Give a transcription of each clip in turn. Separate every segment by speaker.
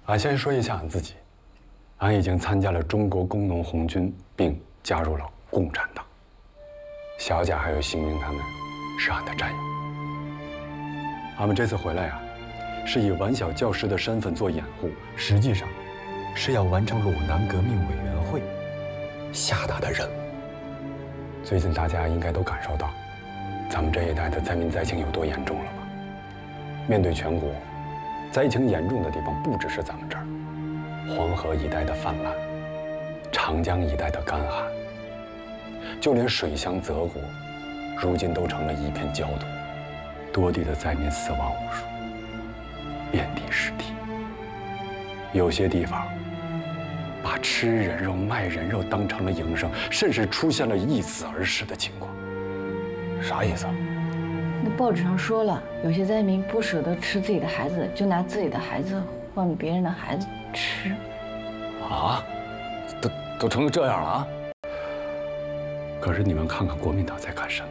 Speaker 1: 俺先说一下俺自己，俺已经参加了中国工农红军，并加入了共产党。小贾还有邢明他们是俺的战友。俺们这次回来呀，是以晚小教师的身份做掩护，实际上是要完成鲁南革命委员会下达的任务。最近大家应该都感受到，咱们这一代的灾民灾情有多严重了吧？面对全国，灾情严重的地方不只是咱们这儿，黄河一带的泛滥，长江一带的干旱，就连水乡泽国，如今都成了一片焦土，多地的灾民死亡无数，遍地尸体。有些地方把吃人肉、卖人肉当成了营生，甚至出现了一死而食的情况。啥意思啊？
Speaker 2: 那报纸上说了，有些灾民不舍得吃自己的孩子，就拿自己的孩子换别人的孩子吃。
Speaker 3: 啊？都成这样了啊？
Speaker 1: 可是你们看看国民党在干什么？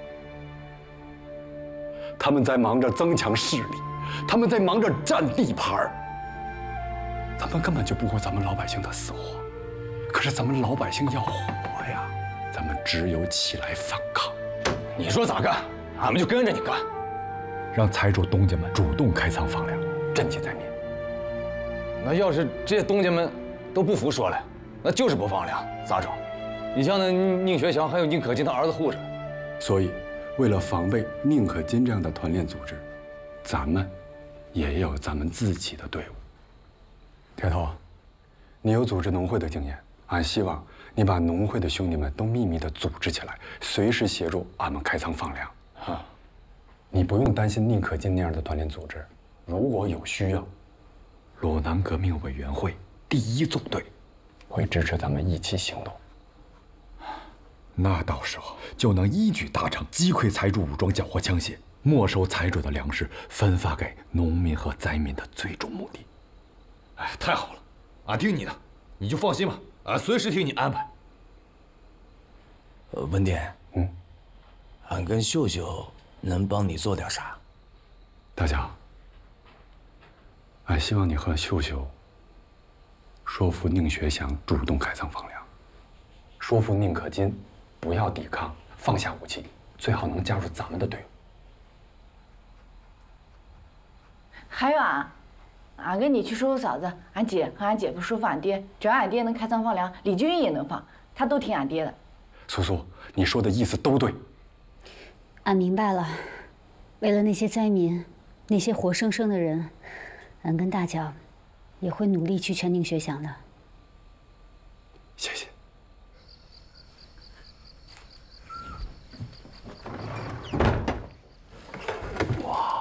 Speaker 1: 他们在忙着增强势力，他们在忙着占地盘，他们根本就不顾咱们老百姓的死活。可是咱们老百姓要活呀，咱们只有起来反抗。
Speaker 3: 你说咋干，俺们就跟着你干。
Speaker 1: 让财主东家们主动开仓放粮，赈济灾民。
Speaker 3: 那要是这些东家们都不服说了，那就是不放粮，咋整？你像那宁学祥还有宁可金他儿子护着。
Speaker 1: 所以，为了防备宁可金这样的团练组织，咱们也有咱们自己的队伍。铁头，你有组织农会的经验，俺希望你把农会的兄弟们都秘密地组织起来，随时协助俺们开仓放粮。啊，你不用担心宁可金那样的团练组织，如果有需要，鲁南革命委员会第1纵队会支持咱们一起行动。那到时候就能一举达成击溃财主武装缴获枪械，没收财主的粮食，分发给农民和灾民的最终目的。
Speaker 3: 哎，太好了，俺听你的，你就放心吧，俺随时听你安排。
Speaker 4: 文典，俺跟秀秀能帮你做点啥？
Speaker 1: 大强，俺希望你和秀秀说服宁学祥主动开仓放粮，说服宁可金不要抵抗，放下武器，最好能加入咱们的队伍。
Speaker 2: 还有俺跟你去说服嫂子，俺姐和俺姐夫说服俺爹，只要俺爹能开仓放粮，李俊也能放，他都听俺爹的。
Speaker 1: 苏苏，你说的意思都对。
Speaker 5: 俺明白了，为了那些灾民，那些活生生的人，俺跟大脚也会努力去劝宁学祥的。
Speaker 1: 谢谢。
Speaker 6: 哇，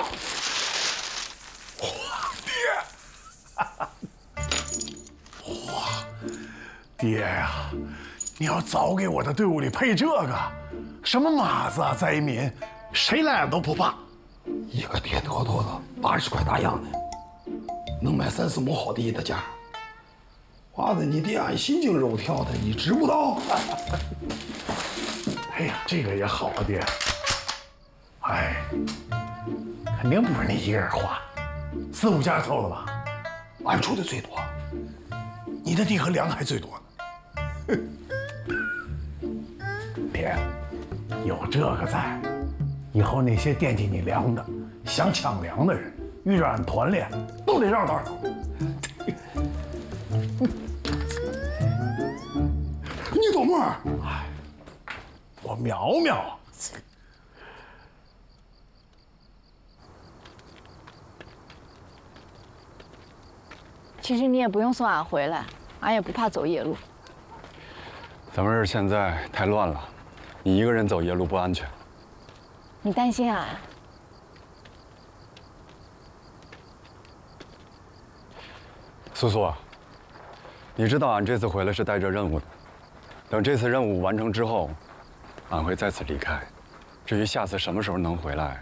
Speaker 6: 爹呀，你要早给我的队伍里配这个，什么马子啊、灾民，谁来俺都不怕。
Speaker 7: 一个铁坨坨的80块大洋的，能买3、4亩好地的价。娃子，你爹俺心惊肉跳的，你知不道？
Speaker 6: 哎呀，这个也好啊，爹。哎，肯定不是你一个人花，4、5家凑了吧？
Speaker 7: 俺出的最多，
Speaker 6: 你的地和粮还最多呢。爹，有这个在，以后那些惦记你粮的、想抢粮的人，遇着俺团练，都得绕道走。
Speaker 7: 你懂么？
Speaker 6: 哎，我苗苗。
Speaker 2: 其实你也不用送俺回来，俺也不怕走夜路。
Speaker 1: 咱们这儿现在太乱了，你一个人走夜路不安全。
Speaker 2: 你担心俺？
Speaker 1: 苏苏啊，你知道俺这次回来是带着任务的。等这次任务完成之后，俺会再次离开。至于下次什么时候能回来，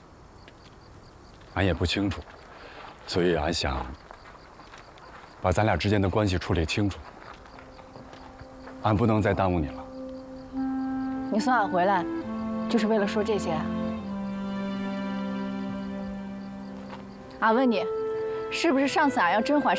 Speaker 1: 俺也不清楚。所以俺想把咱俩之间的关系处理清楚。俺不能再耽误你了。
Speaker 2: 你送俺回来，就是为了说这些啊？俺问你，是不是上次俺要甄嬛